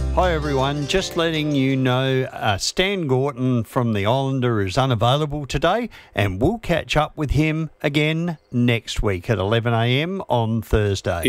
Hi everyone, just letting you know Stan Gorton from the Islander is unavailable today, and we'll catch up with him again next week at 11 a.m. on Thursday.